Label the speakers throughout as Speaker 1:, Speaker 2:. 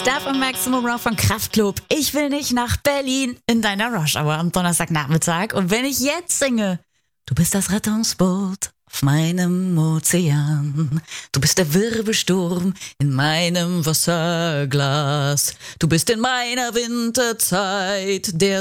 Speaker 1: Stuff im Maximum Rock von Kraftklub. Ich will nicht nach Berlin in deiner Rush Hour am Donnerstagnachmittag. Und wenn ich jetzt singe, du bist das Rettungsboot auf meinem Ozean. Du bist der Wirbelsturm in meinem Wasserglas. Du bist in meiner Winterzeit der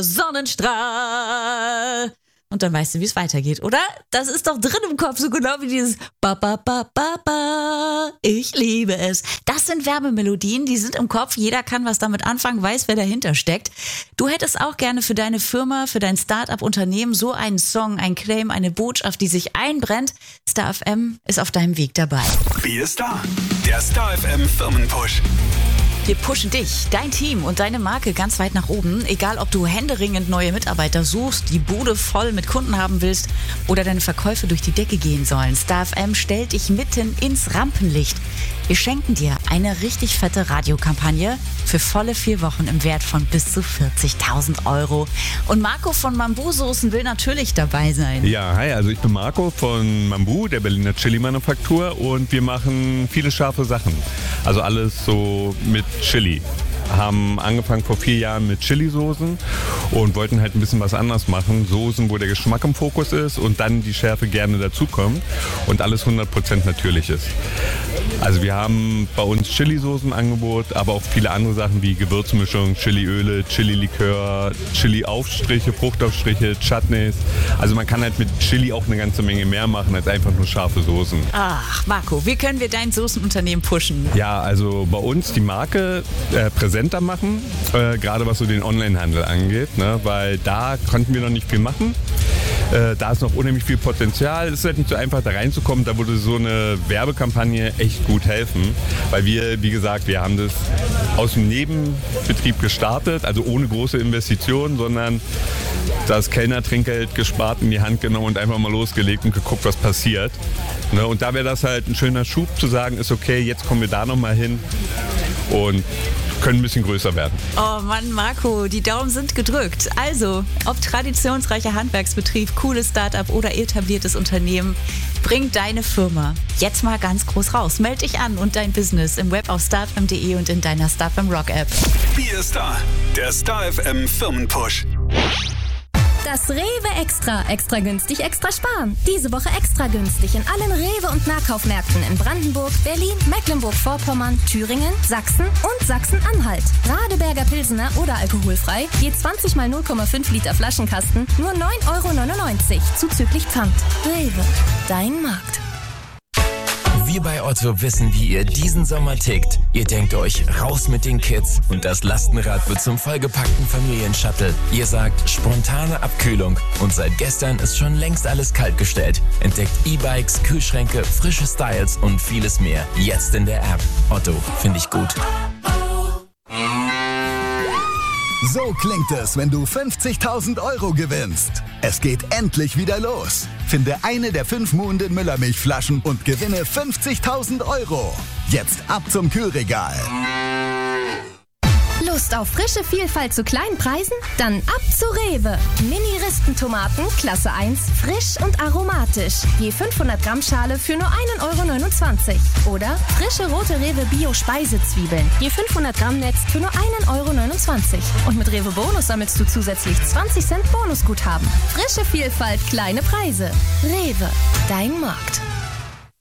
Speaker 1: Sonnenstrahl. Und dann weißt du, wie es weitergeht, oder? Das ist doch drin im Kopf, so genau wie dieses ba ba ba ba ba. Ich liebe es. Das sind Werbemelodien, die sind im Kopf. Jeder kann was damit anfangen, weiß, wer dahinter steckt. Du hättest auch gerne für deine Firma, für dein Start-up-Unternehmen so einen Song, ein Claim, eine Botschaft, die sich einbrennt. Star FM ist auf deinem Weg dabei.
Speaker 2: Wie ist da? Der Star FM Firmenpush.
Speaker 1: Wir pushen dich, dein Team und deine Marke ganz weit nach oben. Egal, ob du händeringend neue Mitarbeiter suchst, die Bude voll mit Kunden haben willst oder deine Verkäufe durch die Decke gehen sollen. Star FM stellt dich mitten ins Rampenlicht. Wir schenken dir eine richtig fette Radiokampagne für volle 4 Wochen im Wert von bis zu 40.000 €. Und Marco von Mambu Soßen will natürlich dabei sein.
Speaker 3: Ja, hi, also ich bin Marco von Mambu, der Berliner Chili-Manufaktur, und wir machen viele scharfe Sachen. Also alles so mit Chili. Haben angefangen vor 4 Jahren mit Chili-Soßen und wollten halt ein bisschen was anderes machen. Soßen, wo der Geschmack im Fokus ist und dann die Schärfe gerne dazukommt und alles 100% natürlich ist. Also wir haben bei uns Chili-Soßen-Angebot, aber auch viele andere Sachen wie Gewürzmischung, Chiliöle, Chili-Likör, Chili-Aufstriche, Fruchtaufstriche, Chutneys. Also man kann halt mit Chili auch eine ganze Menge mehr machen als einfach nur scharfe Soßen.
Speaker 1: Ach, Marco, wie können wir dein Soßenunternehmen pushen?
Speaker 3: Ja, also bei uns die Marke präsenter machen, gerade was so den Onlinehandel angeht, ne? Weil da konnten wir noch nicht viel machen. Da ist noch unheimlich viel Potenzial. Es ist halt nicht so einfach, da reinzukommen. Da würde so eine Werbekampagne echt gut helfen. Weil wir, wie gesagt, wir haben das aus dem Nebenbetrieb gestartet, also ohne große Investitionen, sondern das Kellnertrinkgeld gespart, in die Hand genommen und einfach mal losgelegt und geguckt, was passiert. Ne? Und da wäre das halt ein schöner Schub zu sagen, ist okay, jetzt kommen wir da nochmal hin und können ein bisschen größer werden.
Speaker 1: Oh Mann, Marco, die Daumen sind gedrückt. Also, ob traditionsreicher Handwerksbetrieb, cooles Start-up oder etabliertes Unternehmen, bring deine Firma jetzt mal ganz groß raus. Meld dich an und dein Business im Web auf starfm.de und in deiner Star FM Rock App.
Speaker 2: Wie ist da? Der Star FM Firmenpush.
Speaker 4: Das Rewe Extra. Extra günstig, extra sparen. Diese Woche extra günstig in allen Rewe- und Nahkaufmärkten in Brandenburg, Berlin, Mecklenburg-Vorpommern, Thüringen, Sachsen und Sachsen-Anhalt. Radeberger Pilsener oder alkoholfrei, je 20 mal 0,5 Liter Flaschenkasten, nur 9,99 € zuzüglich Pfand. Rewe, dein Markt.
Speaker 5: Wir bei Otto wissen, wie ihr diesen Sommer tickt. Ihr denkt euch, raus mit den Kids und das Lastenrad wird zum vollgepackten Familienshuttle. Ihr sagt, spontane Abkühlung und seit gestern ist schon längst alles kaltgestellt. Entdeckt E-Bikes, Kühlschränke, frische Styles und vieles mehr. Jetzt in der App. Otto, finde ich gut.
Speaker 6: So klingt es, wenn du 50.000 € gewinnst. Es geht endlich wieder los. Finde eine der 5 Muhnden Müllermilchflaschen und gewinne 50.000 €. Jetzt ab zum Kühlregal.
Speaker 4: Lust auf frische Vielfalt zu kleinen Preisen? Dann ab zu Rewe. Mini-Ristentomaten, Klasse 1, frisch und aromatisch. Je 500 Gramm Schale für nur 1,29 €. Oder frische rote Rewe Bio-Speisezwiebeln. Je 500 Gramm Netz für nur 1,29 €. Und mit Rewe Bonus sammelst du zusätzlich 20 Cent Bonusguthaben. Frische Vielfalt, kleine Preise. Rewe, dein Markt.